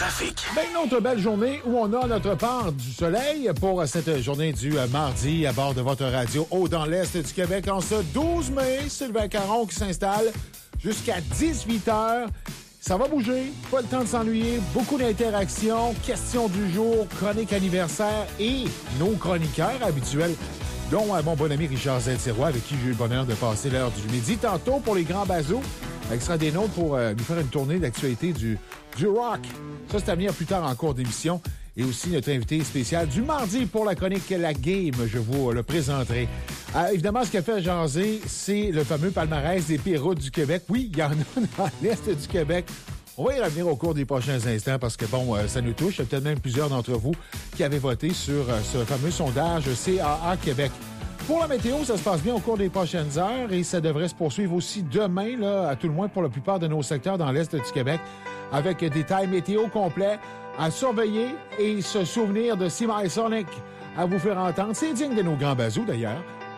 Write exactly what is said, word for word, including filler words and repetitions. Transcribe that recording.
trafic. Ben, une autre belle journée où on a notre part du soleil pour cette journée du euh, mardi à bord de votre radio haut dans l'Est du Québec en ce douze mai. Sylvain Caron qui s'installe jusqu'à dix-huit heures. Ça va bouger, pas le temps de s'ennuyer, beaucoup d'interactions, questions du jour, chronique anniversaire et nos chroniqueurs habituels, dont euh, mon bon ami Richard Zetirois, avec qui j'ai eu le bonheur de passer l'heure du midi. Tantôt, pour les grands bazos, il sera des nôtres pour euh, nous faire une tournée d'actualité du, du rock. Ça, c'est à venir plus tard en cours d'émission. Et aussi notre invité spécial du mardi pour la chronique La Game, je vous le présenterai. Euh, évidemment, ce qui a fait jaser, c'est le fameux palmarès des pires routes du Québec. Oui, il y en a dans l'Est du Québec. On va y revenir au cours des prochains instants parce que, bon, euh, ça nous touche. Il y a peut-être même plusieurs d'entre vous qui avaient voté sur euh, ce fameux sondage C A A Québec. Pour la météo, ça se passe bien au cours des prochaines heures et ça devrait se poursuivre aussi demain, là, à tout le moins pour la plupart de nos secteurs dans l'Est du Québec, avec des détails météo complets à surveiller et se souvenir de Semi Sonic à vous faire entendre. C'est digne de nos grands bazous, d'ailleurs.